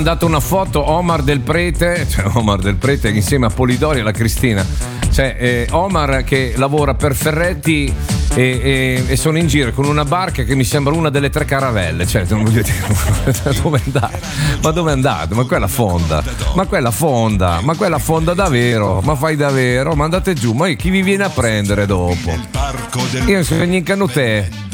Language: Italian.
mandato una foto Omar Del Prete insieme a Polidori e la Cristina. Cioè, Omar che lavora per Ferretti e sono in giro con una barca che mi sembra una delle 3 caravelle. Cioè, non voglio dire, dove è andato? Ma dove è andato? Ma quella fonda davvero? Ma fai davvero? Ma andate giù, ma chi vi viene a prendere dopo? Io sono in canotè.